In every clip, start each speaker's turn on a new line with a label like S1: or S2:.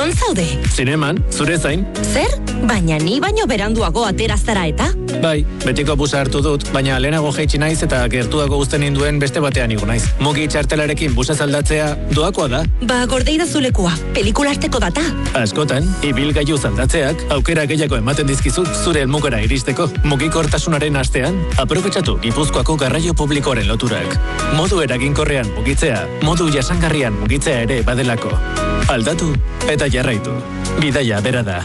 S1: Non zaude?
S2: Zineman, zure zain.
S1: Zer? Baina ni baino beranduago atera zara eta?
S2: Bai, betiko busa hartu dut, baina lehenago jaitsi naiz eta gertuago uzten ninduen beste batean igo naiz. Mugi txartelarekin busa zaldatzea doakoa da.
S1: Ba, gordeidazu lekua, pelikula arteko data.
S2: Askotan, ibilgailu zaldatzeak aukera gehiago ematen dizkizu zure helmugara iristeko. Mugikortasunaren astean, aprobetxatu Gipuzkoako garraio publikoaren loturak. Modu eraginkorrean mugitzea, modu jasangarrian mugitzea ere badelako. Aldatu eta jarraitu. Bidaia bera da.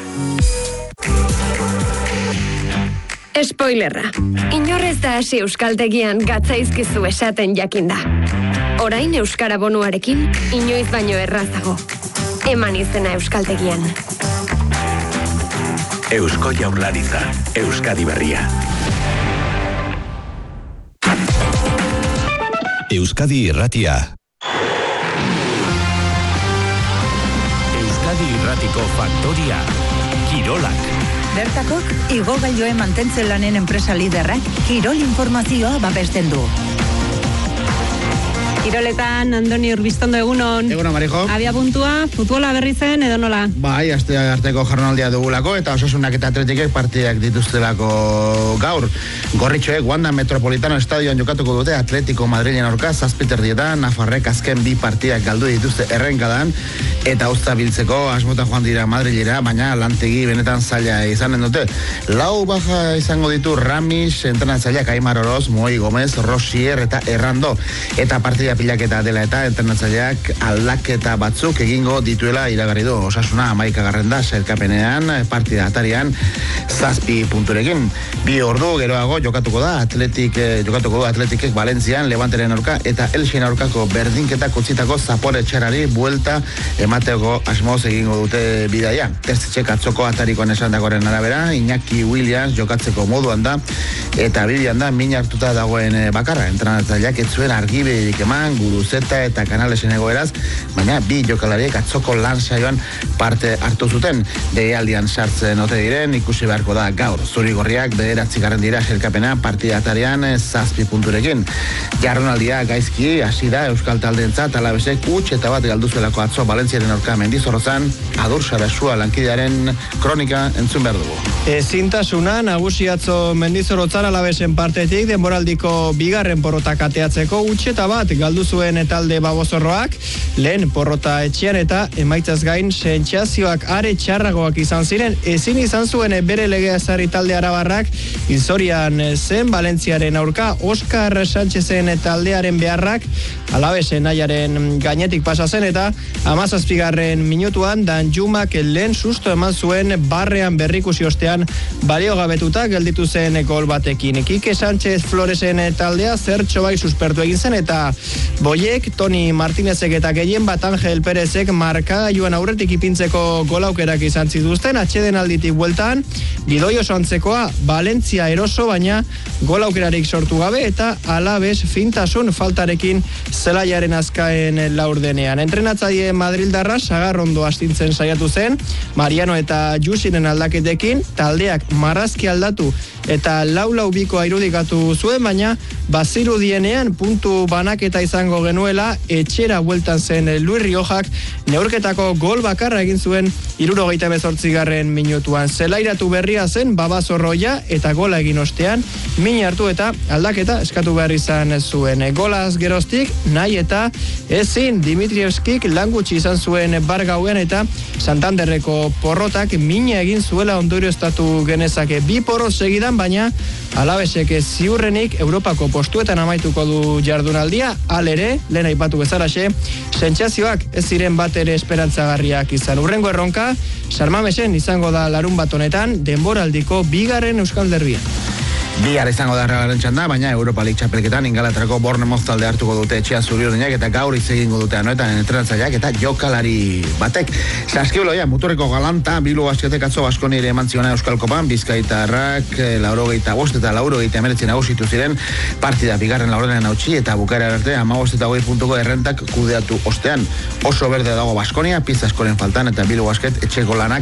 S3: Spoilerra. Inorrez da hasi euskaltegian gatzaizkizu esaten jakinda. Orain euskara bonuarekin inoiz baino errazago. Eman izena euskaltegian.
S4: Eusko Jaurlaritza, Euskadi Berria. Euskadi Irratia. Euskadi Irratiko Faktoria. Kirolak.
S5: Bertakok, igogailoen mantentzen lanen enpresa liderrak kirol informazioa babesten du.
S6: Kiroletan, Andoni Urbiztondo egunon.
S7: Egunon, Marijo.
S6: Abia puntua, futbola berri zen edo nola?
S7: Bai, aste arteko jardunaldia dugulako eta Osasunak eta Atletikek partidak dituztelako gaur. Gorritxoek Wanda Metropolitano Estadioan jokatuko dute Atletico Madrilen aurka 7:00 Nafarrek azken bi partidak galdu dituzte errenkadan eta uzta biltzeko asmotan joan dira Madrilera, baina lantegi benetan zaila izanen dute. Lau baja izango ditu Ramis, entrenatzaileak Aimar Oroz, Moi Gomez, Rosier eta Errando. Eta partida pilaketa dela eta entrenatzaileak aldaketa batzuk egingo dituela iragarri du. Osasuna 11. da sailkapenean, partida atarian 7 punturekin. 2 ordu geroago jokatuko du Atletikek Valentzian, Levanteren aurka eta Elxen aurkako berdinketak utzitako Zapore txarari buelta emateko asmoz egingo dute bidaia. Terzitzek atzoko atarikoan esandakoren arabera, Iñaki Williams jokatzeko moduan da eta bidean da min hartuta dagoen bakarra. Entrenatzaileak ez zuen argibiderik eman Guruzeta eta Kanalesen egoeraz, baina bi jokalariek atzoko lan saioan parte hartu zuten. Deialdian sartzen ote diren ikusi beharko da gaur. Zuri-gorriak 9. dira sailkapena partida atarian 7 punturekin. Jardunaldia gaizki hasi da euskal taldeentzat, Alabesek huts eta bat galduzuelako atzo Valentziaren aurka Mendizorrozan. Adur Sarasua lankidearen kronika entzun behar dugu.
S8: Ezintasuna nagusi atzo Mendizorrotzan Alabesen partetik denboraldiko bigarren porrotak ateatzeko huts eta bat galdu zuen talde babozorroak, lehen porrota etxean eta emaitzaz gain sentsazioak are txarragoak izan ziren. Ezin izan zuen bere legea ezarri talde arabarrak, Izorian zen Valentziaren aurka Oskar Sánchezen taldearen beharrak Alabesen nahiaren gainetik pasa zen eta 17. minutuan Danjumak lehen susto eman zuen barrean berrikusi ostean baliogabetuta gelditu zen gol batekin. Kike Sánchez Floresen taldea zertxo bai suspertu egin zen eta Boiek, Toni Martinezek eta gehien bat Angel Perezek markagailuan aurretik ipintzeko golaukerak izan zituzten, atxeden alditik bueltan, gidoi oso antzekoa, Valentzia eroso, baina golaukerarik sortu gabe eta Alabes fintasun faltarekin zelaiaren azkaen laurdenean. Entrenatzaile Madrildarra sagarrondo astintzen saiatu zen, Mariano eta Jusinen aldaketekin, taldeak marrazki aldatu eta lau bikoa irudikatu zuen, baina bazirudienean puntu banaketa izango genuela, etxera bueltan zen Luis Riojak neurketako gol bakarra egin zuen 78. minutuan. Zelairatu berria zen Babazorroia eta gola egin ostean min hartu eta aldaketa eskatu behar izan zuen. Golaz geroztik nahi eta ezin Dimitrievskik langutsi izan zuen bargauen eta Santanderreko porrotak mina egin zuela ondorioztatu genezake. 2 porrot segidan, baina Alabesek ziurrenik Europako postuetan amaituko du jardunaldia, alere, lehen aipatu bezalaxe, sentsazioak ez ziren bat ere esperantzagarriak izan. Hurrengo erronka, Sarmamesen izango da larun bat honetan, denboraldiko 2. euskal derbia.
S7: Bihar izango da Realaren txanda, baina Europa League txapelketan Ingalaterrako Bournemouth talde hartuko dute etxean zuri-urdinak eta gaur hitz egingo dute anoetan entrenatzaileak eta jokalari batek. Saskibeloia, muturreko galanta, Bilbo Basketek atzo Baskoniere eman ziona Euskal Kopan, Bizkaitarrak 85 eta 89 nagusitu ziren partida bigarren laurdenean hautsi eta bukaera arte 15 eta 20 puntuko errentak kudeatu ostean. Oso berde dago Baskonia, pieza askoren faltan eta Bilbo Basket etxeko lanak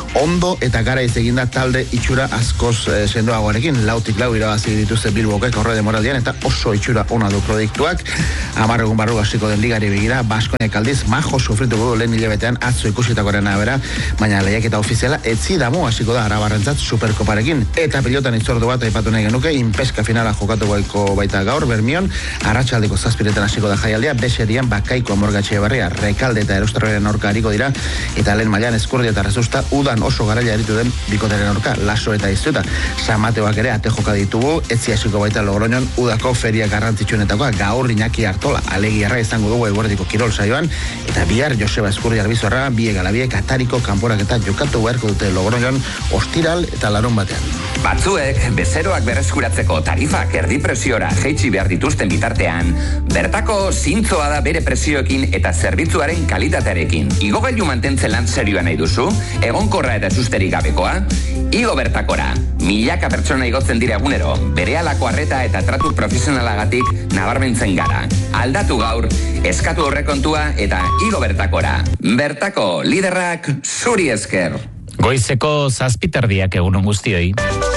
S7: ondo eta garaiz eginda talde itxura askoz sendoagoarekin. 4-4 irabazi dituzte Bilbokek aurre demoraldian eta oso itxura ona du proiektuak. 10 egun barru hasiko den ligari begira, Baskonek aldiz majo sufrituko du lehen hilabetean atzo ikusitakoaren arabera, baina lehiaketa ofiziala etzi damu hasiko da arabarrentzat Superkoparekin. Eta pilotan itzordu bat aipatu nahi genuke, inpeska finala jokatu baita gaur Bermion, arratsaldeko 7 hasiko da jaialdia, beserian Bakaiko Amorgatxe Barria, Rekalde eta Erostarraren aurka hariko dira, eta lehen mailan Eskurdia eta Resusta udan oso garaia aritu den bikotaren aurka, Laso eta Iztueta. San Mateoak ere ate joka ditugu, etzi hasiko baita Logroñon udako feria garrantzitsuenetakoa, gaur Iñaki Artola alegiarra izango dugu eguerdiko kirol saioan, eta bihar Joseba Eskurdia Arbizorra, biek alabiek Atariko kanporak eta jokatu beharko dute Logroñon ostiral eta larun batean.
S9: Batzuek bezeroak berreskuratzeko tarifak erdi presiora jaitsi behar dituzten bitartean, bertako zintzoa da bere presioekin eta zerbitzuaren kalitatearekin. Igogailu mantentzen lan serioa nahi duzu? Egonkorra eta susterik gabekoa? Igo bertakora. Milaka pertsona igotzen dira egunero, berehalako arreta eta tratu profesionalagatik nabarmentzen gara. Aldatu gaur, eskatu horrekontua eta igo bertakora. Bertako liderrak zuri esker.
S10: Goizeko 7:00 egunon guztioi.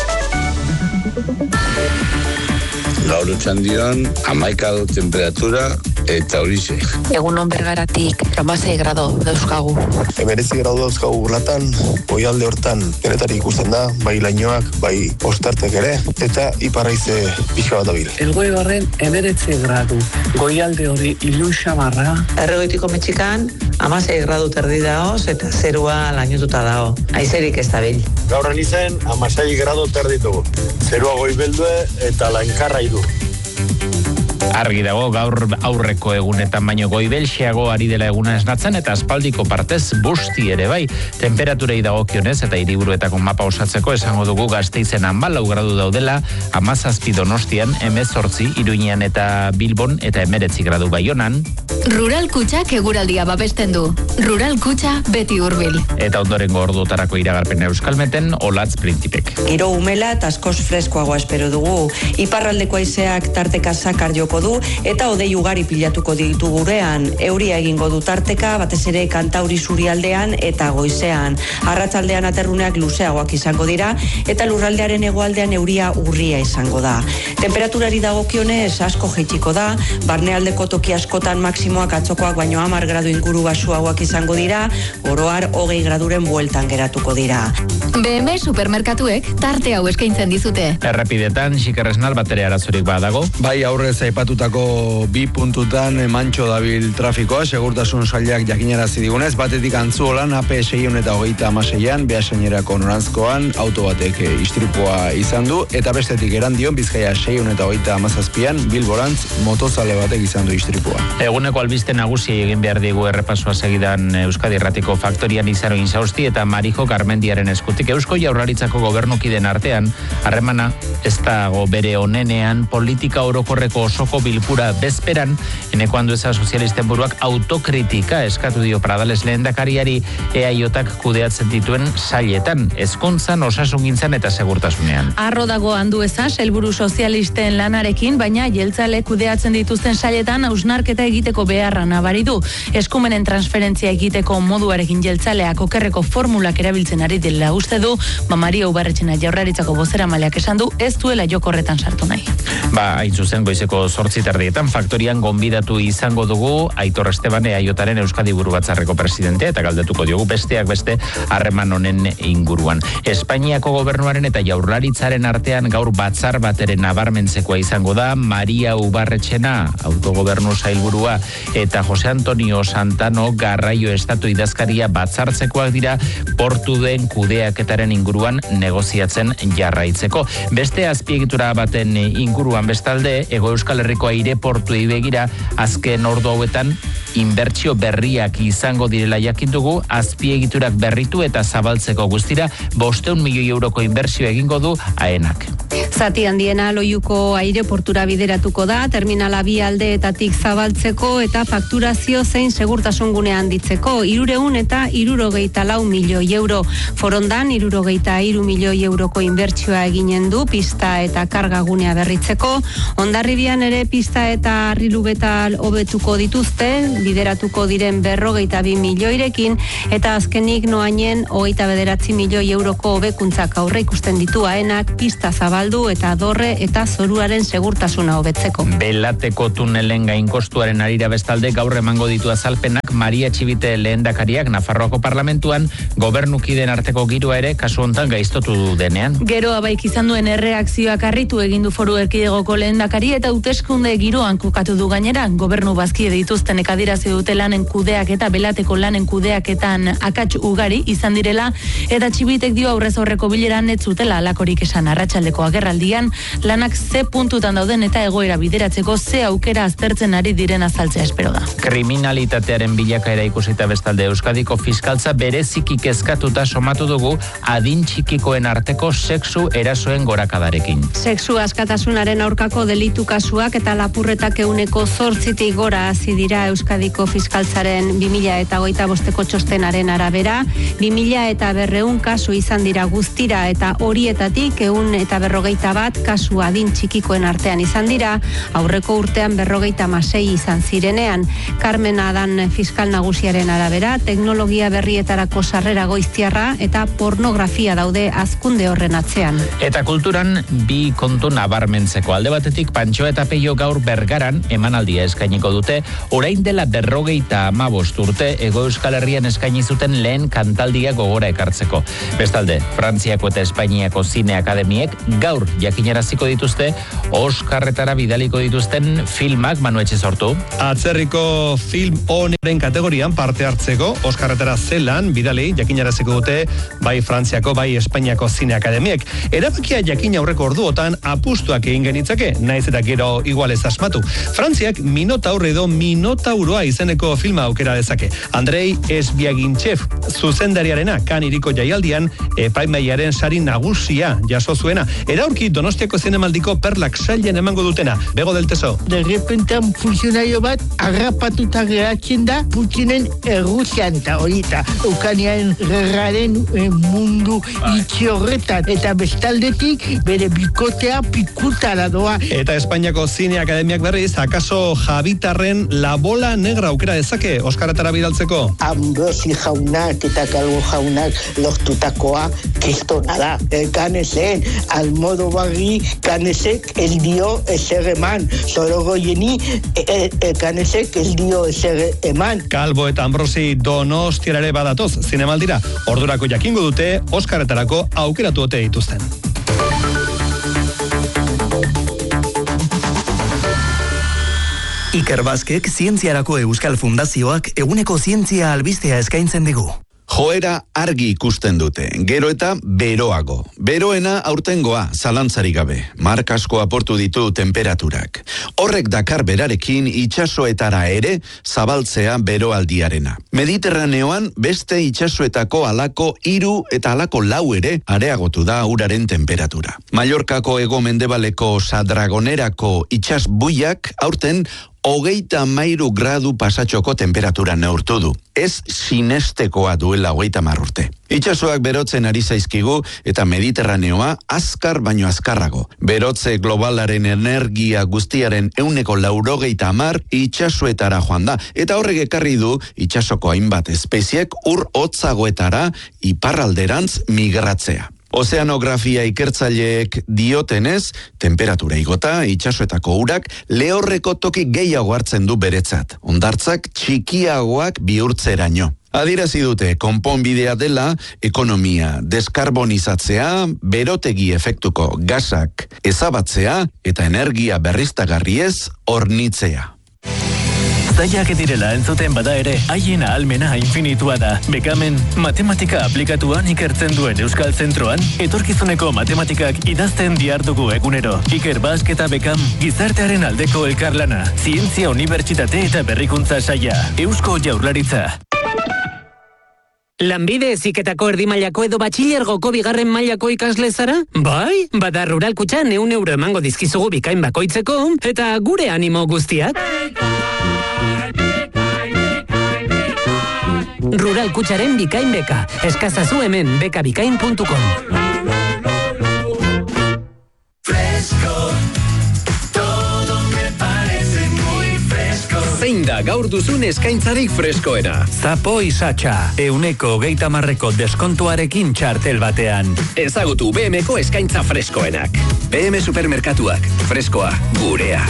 S11: Gaur txandion, 11 temperatura eta horixe.
S12: Egunon Bergaratik, 16 grado dauzkagu.
S13: 19 grado dauzkagu Burlatan, goialde hortan denetari ikusten da, bai lainoak, bai ostartek ere, eta iparraize pixka bat dabil.
S14: Elgoibarren 19 gradu, goialde hori Iluxabarra.
S12: Erregoitiko Mexikan, 16 gradu terdi daoz eta zerua lainotuta dao. Aizerik ez dabil.
S15: Gaur izen 16 gradu terditugu. Zerua goibeldue eta lainkarra idu.
S10: Argi dago gaur aurreko egunetan baino goibelxeago ari dela eguna esnatzen eta aspaldiko partez busti ere bai. Temperaturei dagokionez eta hiriburuetako mapa osatzeko esango dugu Gasteizen 14 gradu daudela, 17 Donostian, 18 Iruñean eta Bilbon eta 19 gradu Baionan.
S16: Rural Kutxak eguraldia babesten du. Rural Kutxa beti hurbil.
S10: Eta ondorengo orduotarako iragarpen Euskalmeten Olatz Printipek.
S17: Giro umela eta askoz freskoagoa espero dugu. Iparraldeko haizeak tarteka zakar joko du eta hodei ugari pilatuko ditu gurean. Euria egingo du tarteka, batez ere Kantauri Zurialdean eta goizean. Arratsaldean aterruneak luzeagoak izango dira eta lurraldearen hegoaldean euria urria izango da. Temperaturari dagokionez asko jaitsiko da, barnealdeko toki askotan maksimoak atzokoak baino 10 gradu inguru basuagoak izango dira, oroar 20 graduren bueltan geratuko dira.
S16: BMW supermerkatuek tarte hau eskaintzen dizute.
S10: Errepidetan xikerresnal batere arazorik badago.
S18: Bai, aurrez aipatutako 2 puntutan mantxo dabil trafikoa, segurtasun sailak jakinarazi digunez, batetik Antzuolan AP 626an, Beasainerako norantzkoan auto batek istripua izan du, eta bestetik Erandion Bizkaia 627an Bilborantz motozale batek izan du istripua.
S10: Eguneko albiste nagusi egin behar digu errepasoa segidan Euskadi Irratiko Faktorian Izaro Insausti eta Marijo Garmendiaren eskutik. Eusko Jaurlaritzako gobernukiden artean harremana ez dago bere onenean politika orokorreko osoko bilkura bezperan, eneko Andueza sozialisten buruak autokritika eskatu dio Pradales lehendakariari EAJak kudeatzen dituen sailetan, hezkuntzan, osasungintzan eta segurtasunean.
S19: Arro dago Andueza helburu sozialisten lanarekin, baina jeltzale kudeatzen dituzten sailetan hausnarketa egiteko beharra nabari du. Eskumenen transferentzia egiteko moduarekin jeltzaleak okerreko formulak erabiltzen ari dela uste du, Maria Ubarretxena Jaurlaritzako bozeramaileak esan du ez duela jokorretan sartu nahi.
S10: Hain zuzen goizeko 8:00 Faktorian gonbidatu izango dugu Aitor Esteban EAJaren Euskadi Buru Batzarreko presidentea eta galdetuko diogu besteak beste harreman honen inguruan. Espainiako gobernuaren eta Jaurlaritzaren artean gaur batzar bateren nabarmentzekoa izango da Maria Ubarretxena autogobernu sailburua eta Jose Antonio Santano garraio estatu idazkaria batzartzekoak dira portu den kudeaketaren inguruan negoziatzen jarraitzeko. Beste azpiegitura baten inguruan bestalde, Hego Euskal Herriko aireportuei begira azken ordu hauetan inbertsio berriak izango direla jakindugu, azpiegiturak berritu eta zabaltzeko guztira 500 milioi euroko inbertsio egingo du AENak.
S19: Zati handiena Loiuko aireportura bideratuko da, terminala bi aldeetatik zabaltzeko eta fakturazio zein segurtasun gunea handitzeko, 364 milioi euro. Forondan
S6: €63 milioi inbertsioa eginen du pista eta kargagunea berritzeko. Hondarribian ere pista eta harrilubetal hobetuko dituzte, bideratuko diren 42 milioirekin, eta azkenik noainen 29 milioi euroko hobekuntzak aurre ikusten ditu AENak pista zabaldu eta dorre eta zoruaren segurtasuna hobetzeko.
S10: Belateko tunelen gainkostuaren arira bestalde gaur emango ditu azalpenak Maria Txibite lehendakariak Nafarroako parlamentuan gobernukiden arteko giroa ere kasu hontan gaiztotu denean.
S19: Geroa baik izan duen erreakzioak harritu egin du Foru Erkidegoko lehendakari eta hauteskunde giroan kokatu du gainera. Gobernu bazkide dituzten adierazi dute lanen kudeak eta belateko lanen kudeaketan akats ugari izan direla, eta Txibitek dio aurrez aurreko bileran ez zutela alakorik esan. Arratsaldeko agerraldian lanak ze puntutan dauden eta egoera bideratzeko ze aukera aztertzen ari diren azaltzea espero da.
S10: Kriminalitatearen bilakaera ikusita bestalde Euskadiko fiskaltza bereziki kezkatuta somatu dugu adin txikikoen arteko sexu erasoen gorakadarekin.
S6: Sexu askatasunaren aurkako delitu kasuak eta lapurretak 8% gora hasi dira Euskadiko fiskaltzaren 2025ko txostenaren arabera. 2.200 kasu izan dira guztira eta horietatik 141 kasu adin txikikoen artean izan dira, aurreko urtean 56 izan zirenean. Carmen Adan fiskal nagusiaren arabera, teknologia berrietarako sarrera goiztiarra eta pornografia daude hazkunde horren atzean.
S10: Eta kulturan bi kontu nabarmentzeko. Alde batetik Pantxo eta Peio gaur Bergaran emanaldia eskainiko dute, orain dela 55 urte Hego Euskal Herrian eskaini zuten lehen kantaldia gogora ekartzeko. Bestalde, Frantziako eta Espainiako zine akademiek gaur jakinaraziko dituzte Oskarretara bidaliko dituzten filmak. Manu Etxe sortu.
S8: Atzerriko film oneren kategorian parte hartzeko Oskarretara zelan bidali jakinaraziko dute bai Frantziako bai Espainiako zine akademiek. Erabakia jakin aurreko orduotan apustuak egin genitzake, naiz eta gero igual ez asmatu. Frantziak Minotaur edo Minotauroa izeneko filma aukera dezake. Andrei Esbiagintxev zuzendariarena kan iriko jaialdian epaimaiaren sari nagusia jaso zuena. Eraurki Donostiako zinemaldiko perlak sailen emango dutena. Bego del Teso.
S20: De repente un funtzionario bat agarrapatuta geratzen da Putinen Errusian eta horita Ukaniaren gerraren mundu itxi horretan eta bestaldetik bere bikotea pikutara doa.
S8: Eta Espainiako zine akademiak berriz akaso Javitarren La Bola Negra aukera dezake Oskarretara bidaltzeko.
S20: Ambrosi jaunak eta Calvo jaunak lortutakoa kristona da. Kanesen Almodovarri kanesek ez dio ezer eman. Sorogoieni kanesek ez dio ezer eman.
S8: Calvo eta Ambrosi Donostiara ere badatoz zinemaldira. Ordurako jakingo dute Oskarretarako aukeratu ote dituzten.
S21: Iker Baskek Zientziarako Euskal Fundazioak eguneko zientzia albistea eskaintzen digu.
S22: Joera argi ikusten dute, gero eta beroago. Beroena aurtengoa, zalantzarik gabe. Markasko aportu ditu temperaturak. Horrek dakar berarekin itsasoetara ere zabaltzea beroaldiarena. Mediterraneoan beste itsasoetako halako 3 eta halako 4 ere areagotu da uraren temperatura. Mallorcako hego-mendebaleko Sadragonerako itsasbuiak aurten 33 gradu pasatxoko temperatura neurtu du. Ez sinestekoa duela 30 urte. Itsasoak berotzen ari zaizkigu eta Mediterraneoa azkar baino azkarrago. Berotze globalaren energia guztiaren 90% itsasoetara joan da. Eta horrek ekarri du itsasoko hainbat espeziek ur hotzagoetara iparralderantz migratzea. Ozeanografia ikertzaileek diotenez, temperatura igota, itsasoetako urak lehorreko toki gehiago hartzen du beretzat. Hondartzak txikiagoak bihurtzeraino. Adierazi dute konponbidea dela ekonomia deskarbonizatzea, berotegi efektuko gasak ezabatzea eta energia berriztagarriez hornitzea.
S2: Zaiak direla entzuten bada ere, haien ahalmena infinitua da. Bekamen, matematika aplikatuan ikertzen duen Euskal Zentroan, etorkizuneko matematikak idazten diardugu egunero. Iker Bask eta Bekam, gizartearen aldeko elkarlana, zientzia unibertsitate eta berrikuntza saia, Eusko Jaurlaritza.
S1: Lanbide heziketako erdi mailako edo batxilergoko 2. mailako ikasle zara? Bai, bada Rural Kutxan €100 emango dizkizugu bikain bakoitzeko, eta gure animo guztiak. Rural Kutxaren bikain beka. Eskazazu hemen bekabikain.com.
S3: Zein da gaur duzun eskaintzarik freskoena?
S4: Zapo Isatxa, 30% deskontuarekin txartel batean.
S3: Ezagutu BMko eskaintza freskoenak. BM Supermerkatuak, freskoa, gurea.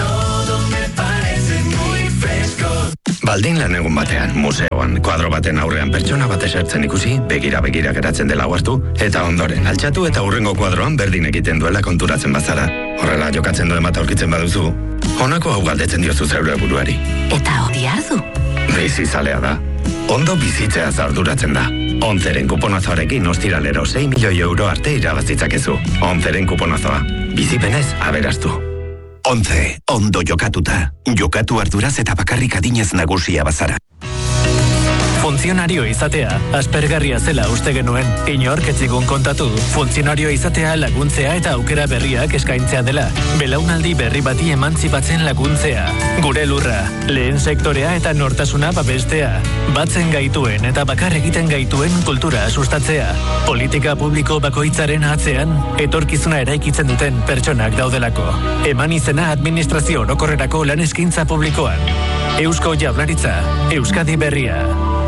S3: Baldin lan egun batean, museoan, kuadro baten aurrean pertsona bat esertzen ikusi, begira geratzen dela hartu, eta ondoren altxatu eta hurrengo kuadroan berdin egiten duela konturatzen bazara. Horrela jokatzen duen bat aurkitzen baduzu, honako hau galdetzen diozu zeure buruari.
S16: Eta hori ardu?
S3: Bizizalea da. Ondo bizitzea arduratzen da. Onzeren kuponazoarekin ostiralero 6 milioi euro arte irabazitzakezu. Onzeren kuponazoa. Bizipenez aberastu.
S23: 11. Ondo jokatuta. Jokatu arduraz eta bakarrik adinez nagusia bazara.
S2: Funtzionario izatea, aspergarria zela uste genuen. Inork ez zigun kontatu, funtzionario izatea laguntzea eta aukera berriak eskaintzea dela. Belaunaldi berri bati emantzipatzen laguntzea. Gure lurra, lehen sektorea eta nortasuna babestea. Batzen gaituen eta bakar egiten gaituen kultura sustatzea. Politika publiko bakoitzaren atzean, etorkizuna eraikitzen duten pertsonak daudelako. Eman izena administrazio orokorrerako lan eskaintza publikoan. Eusko Jaurlaritza, Euskadi Berria.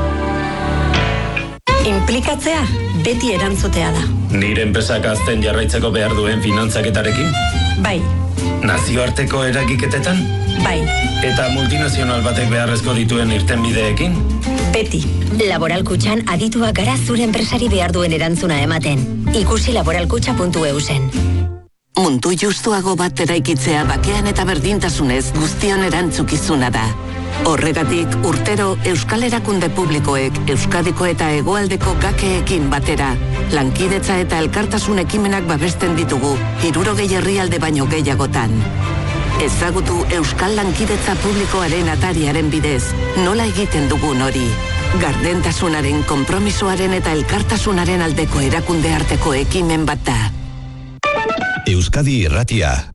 S24: Inplikatzea beti erantzutea da.
S2: Nire enpresak azten jarraitzeko behar duen finantzaketarekin?
S24: Bai.
S2: Nazioarteko eragiketetan?
S24: Bai.
S2: Eta multinazional batek beharrezko dituen irtenbideekin?
S24: Beti.
S16: Laboral Kutxan adituak gara zure enpresari behar duen erantzuna ematen. Ikusi laboralkutxa.eu zen.
S25: Mundu justuago bat eraikitzea bakean eta berdintasunez guztion erantzukizuna da. Horregatik, urtero Euskal Erakunde Publikoek Euskadiko eta Hegoaldeko gakeekin batera, lankidetza eta elkartasun ekimenak babesten ditugu, 60 herrialde baino gehiagotan. Ezagutu Euskal Lankidetza Publikoaren atariaren bidez, nola egiten dugun hori. Gardentasunaren, konpromisoaren eta elkartasunaren aldeko erakunde arteko ekimen bat da.
S26: Euskadi Irratia.